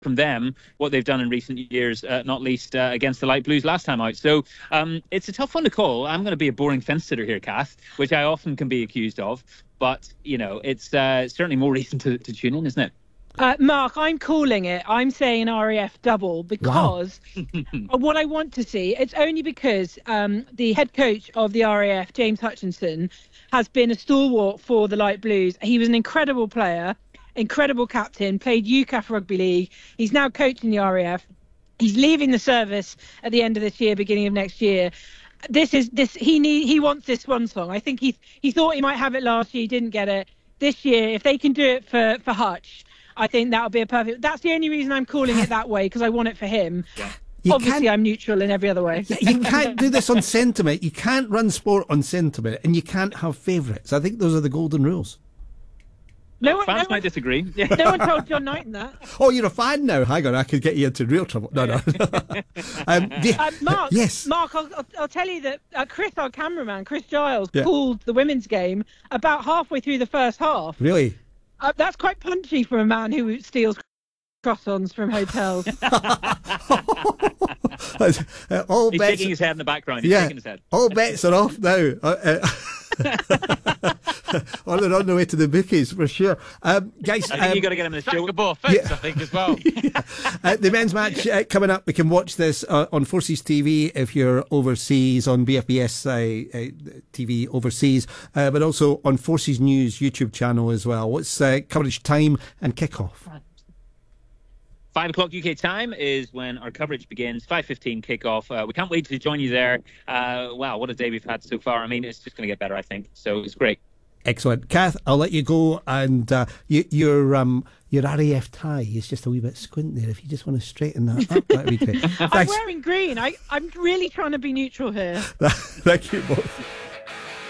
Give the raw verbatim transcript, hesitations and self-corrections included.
from them what they've done in recent years, uh, not least uh, against the Light Blues last time out. So um, it's a tough one to call. I'm going to be a boring fence sitter here, Kath, which I often can be accused of. But, you know, it's uh, certainly more reason to, to tune in, isn't it? Uh, Mark, I'm calling it. I'm saying R A F double because wow. what I want to see, it's only because um, the head coach of the R A F, James Hutchinson, has been a stalwart for the Light Blues. He was an incredible player, incredible captain, played U C A F Rugby League. He's now coaching the R A F. He's leaving the service at the end of this year, beginning of next year. This is this. He need. He wants this one song. I think he he thought he might have it last year. He didn't get it this year. If they can do it for for Hutch, I think that'll be a perfect. That's the only reason I'm calling it that way, because I want it for him. Yeah. You Obviously, I'm neutral in every other way. You can't do this on sentiment. You can't run sport on sentiment, and you can't have favourites. I think those are the golden rules. No one, Fans no might one, disagree. No one told John Knighton that. Oh, you're a fan now. Hang on, I could get you into real trouble. No, no. um, yeah. uh, Mark, yes. Mark, I'll, I'll, I'll tell you that uh, Chris, our cameraman, Chris Giles, yeah. called the women's game about halfway through the first half. Really? Uh, that's quite punchy for a man who steals croissants from hotels. uh, all He's bets, shaking his head in the background. He's yeah, shaking his head. All bets are off now. Uh, uh, oh, they're on the way to the bookies for sure. Um, guys, I think um, you got to get him in the show. Trackable fence, yeah. I think, as well. yeah. uh, the men's match uh, coming up. We can watch this uh, on Forces T V if you're overseas, on B F B S uh, uh, T V overseas, uh, but also on Forces News YouTube channel as well. What's uh, coverage time and kick-off? Five o'clock U K time is when our coverage begins. five fifteen kickoff. Uh, we can't wait to join you there. Uh, wow, what a day we've had so far. I mean, it's just going to get better, I think. So it's great. Excellent. Kath, I'll let you go. And uh, you, your um, your R A F tie is just a wee bit squint there. If you just want to straighten that up, that'd be great. I'm wearing green. I, I'm really trying to be neutral here. Thank you both.